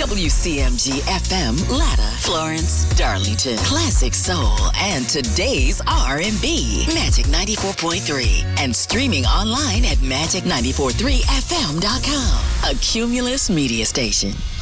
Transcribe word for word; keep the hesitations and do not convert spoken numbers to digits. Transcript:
W C M G F M, Latta, Florence, Darlington, Classic Soul, and today's R and B. Magic ninety-four point three. And streaming online at magic nine four three f m dot com. A Cumulus media station.